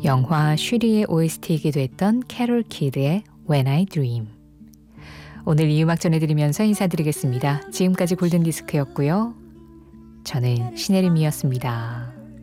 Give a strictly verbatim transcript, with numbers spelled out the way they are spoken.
영화 쉬리의 오에스티이기도 했던 캐롤 키드의 When I Dream. 오늘 이 음악 전해드리면서 인사드리겠습니다. 지금까지 골든디스크였고요. 저는 신혜림이었습니다.